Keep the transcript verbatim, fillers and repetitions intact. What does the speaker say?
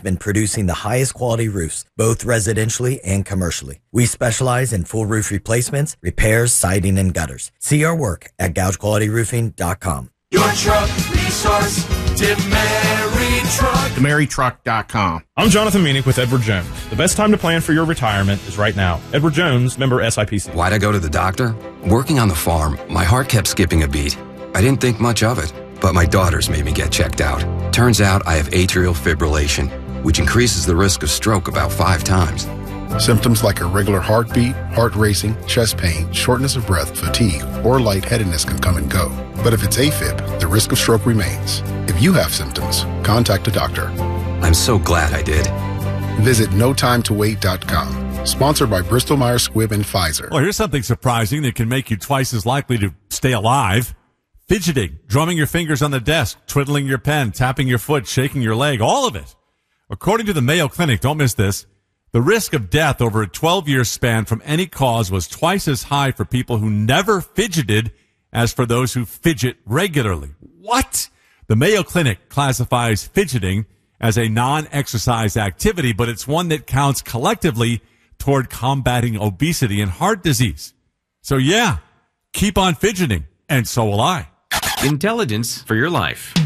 been producing the highest quality roofs, both residentially and commercially. We specialize in full roof replacements, repairs, siding, and gutters. See our work at gouge quality roofing dot com. Your truck resource, DeMary Truck. DeMary Truck dot com. I'm Jonathan Meanick with Edward Jones. The best time to plan for your retirement is right now. Edward Jones, member S I P C. Why'd I go to the doctor? Working on the farm, my heart kept skipping a beat. I didn't think much of it, but my daughters made me get checked out. Turns out I have atrial fibrillation, which increases the risk of stroke about five times. Symptoms like irregular heartbeat, heart racing, chest pain, shortness of breath, fatigue, or lightheadedness can come and go. But if it's AFib, the risk of stroke remains. If you have symptoms, contact a doctor. I'm so glad I did. Visit no time to wait dot com. Sponsored by Bristol Myers Squibb and Pfizer. Well, here's something surprising that can make you twice as likely to stay alive. Fidgeting, drumming your fingers on the desk, twiddling your pen, tapping your foot, shaking your leg, all of it. According to the Mayo Clinic, don't miss this, the risk of death over a twelve-year span from any cause was twice as high for people who never fidgeted as for those who fidget regularly. What? The Mayo Clinic classifies fidgeting as a non-exercise activity, but it's one that counts collectively toward combating obesity and heart disease. So yeah, keep on fidgeting, and so will I. Intelligence for your life.